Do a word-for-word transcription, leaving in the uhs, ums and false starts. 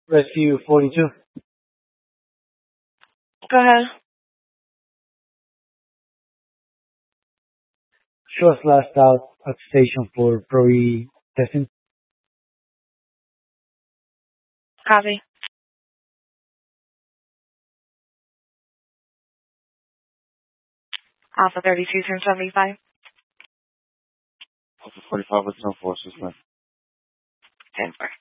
Rescue forty-two. Go ahead. Show us last out at station for Pro-E testing. Copy. Alpha thirty-two, turn seventy-five. Alpha forty-five, what's no forces, man? ten four.